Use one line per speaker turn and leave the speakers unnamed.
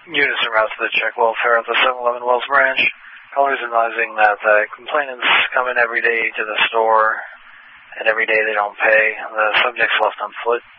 Units en route to the check welfare at the 711 Wells Branch. Callers advising that the complainants come in every day to the store, and every day they don't pay. The subject's left on foot.